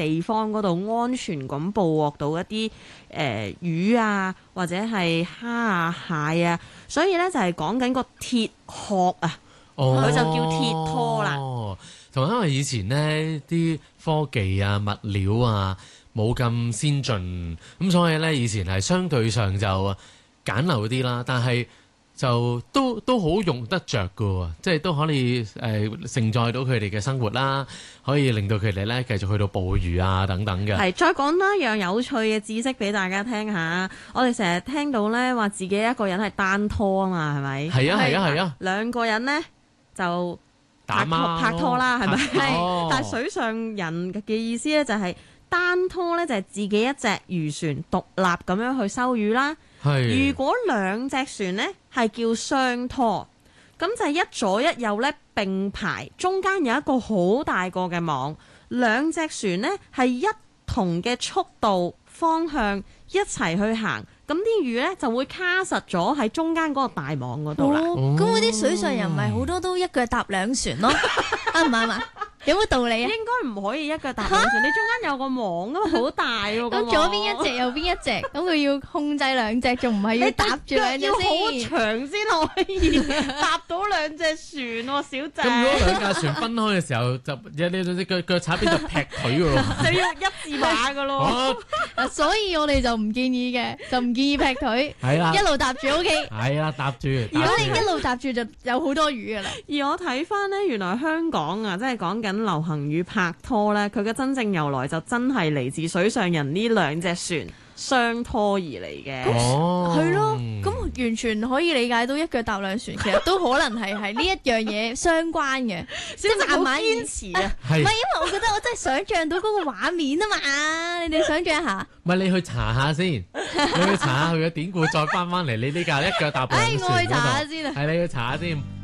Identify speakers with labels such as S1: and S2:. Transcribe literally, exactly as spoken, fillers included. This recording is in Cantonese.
S1: 地方嗰度安全咁捕獲到一啲誒、呃、魚啊，或者係蝦啊、蟹啊，所以咧就係講緊個鐵殼啊，佢、哦、就叫鐵拖啦。
S2: 同埋因為以前呢啲科技啊、物料啊冇咁先進，咁所以咧以前係相對上就簡陋啲啦，但係就都都好用得着㗎喎，即係都可以誒、呃、承載到佢哋嘅生活啦，可以令到佢哋咧繼續去到捕魚啊等等嘅。係，
S1: 再講多一樣有趣嘅知識俾大家聽下。我哋成日聽到咧話自己一個人係單拖啊嘛，係咪？
S2: 係啊係啊係啊，
S1: 兩個人咧就拍拖
S2: 打孖
S1: 拍拖啦，係咪？
S2: 係，
S1: 但係水上人嘅意思咧就係單拖咧就係自己一隻漁船獨立咁樣去收魚啦。
S2: 係，
S1: 如果兩隻船呢係叫雙拖，咁就係一左一右咧並排，中間有一個好大個嘅網，兩隻船呢係一同嘅速度方向一齊去行，咁啲魚呢就會卡實咗喺中間嗰個大網嗰度啦。
S3: 咁嗰啲水上人咪好多都一腳踏兩船咯，啱唔啱啊？有冇道理啊？
S1: 應該唔可以一腳踏兩船，你中間有個網啊嘛，好大喎。
S3: 咁左邊一隻，右邊一隻，咁佢要控制兩隻，仲唔係要搭住兩隻先？
S1: 要好長先可以搭到兩隻船喎，小姐。
S2: 咁如果兩架船分開嘅時候，就有你隻腳腳踩邊就劈腿㗎咯，
S1: 就要一字馬㗎咯。
S3: 嗱，所以我哋就唔建議嘅，就唔建議劈腿。
S2: 係啦，
S3: 一路搭住 O K。
S2: 係啦，搭住。
S3: 如果你一路搭住就有好多魚㗎啦。
S1: 而我睇翻呢，原來香港啊，即係講緊流行語拍拖呢，佢嘅真正由來就真係嚟自水上人呢兩隻船相拖而嚟嘅。
S2: 哦，
S3: 係咯，咁完全可以理解到一腳踏兩船，其實都可能係係呢一樣嘢相關嘅，即係慢慢
S1: 堅持啊。
S3: 唔係，因為我覺得我真係想像到嗰個畫面啊嘛，你哋想像一下。
S2: 唔係，你去查下先，你去查下佢嘅典故，再翻翻嚟你呢架一腳踏兩船嗰度。
S3: 哎，我去查下先啊。
S2: 係，你去查下先。